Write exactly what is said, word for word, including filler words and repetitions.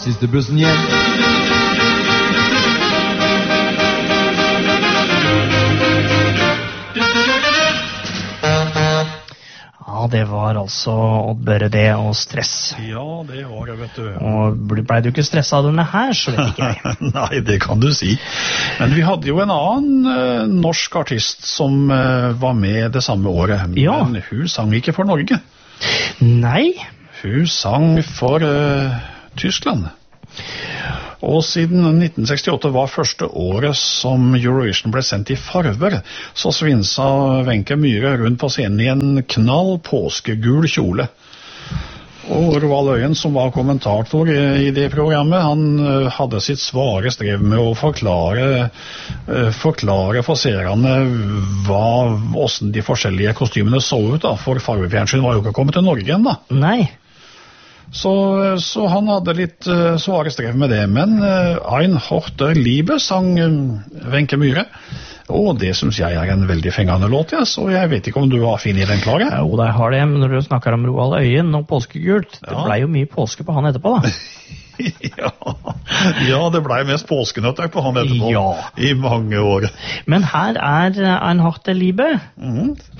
Siste bussen hjem. Ja, det var altså Oddbøre det og stress. Ja, det var det, vet du. Og ble du ikke stresset av denne her, så vet ikke jeg. Nei, det kan du si. Men vi hadde jo en annen uh, norsk artist som uh, var med det samme året. Ja. Men hun sang ikke for Norge. Nei. Hun sang for uh, Tyskland. Og siden nitten sekstiåtte var første året som Eurovision ble sendt i farver, så svinsa Wenche Myhre rundt på scenen i en knall påskegul kjole. Og Roald Øyen, som var kommentator i, i det programmet, han uh, hadde sitt svare strev med å forklare, uh, forklare for seerne hva, hvordan de forskjellige kostymene så ut, da, for farvefjernsyn var jo ikke kommet til Norge ennå. Nei. Så, så han hadde litt uh, svare strev med det, men uh, Ein Horter Liebe sang uh, Wenche Myhre, og det synes jeg er en veldig fengende låt, ja, så jeg vet ikke om du har funnet den klare? Jo, jeg har det, men når du snakker om Roald Øyen og påskegult, ja. Det ble jo mye påske på han etterpå, da. ja, ja, det ble mest påskenøtter på han etterpå, ja. I mange år. Men her er Ein Horter Liebe. Mhm.